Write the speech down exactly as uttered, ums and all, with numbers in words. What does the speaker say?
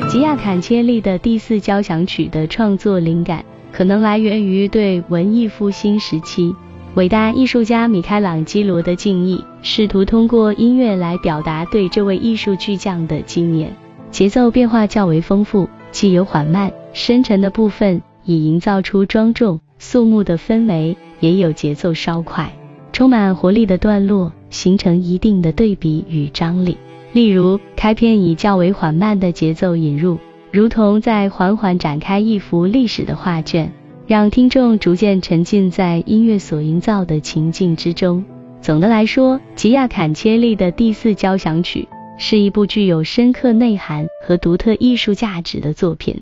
吉亚坎切利的第四交响曲的创作灵感可能来源于对文艺复兴时期伟大艺术家米开朗基罗的敬意，试图通过音乐来表达对这位艺术巨匠的纪念。节奏变化较为丰富，既有缓慢深沉的部分，以营造出庄重肃穆的氛围，也有节奏稍快充满活力的段落，形成一定的对比与张力。例如开篇以较为缓慢的节奏引入，如同在缓缓展开一幅历史的画卷，让听众逐渐沉浸在音乐所营造的情境之中。总的来说，吉亚坎切利的第四交响曲是一部具有深刻内涵和独特艺术价值的作品。